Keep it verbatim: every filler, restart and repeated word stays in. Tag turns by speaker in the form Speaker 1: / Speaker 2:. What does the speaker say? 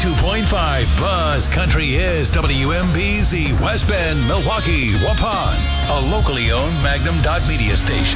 Speaker 1: ninety-two point five Buzz Country is W M B Z West Bend, Milwaukee, Waupun, a locally owned Magnum Dot Media station.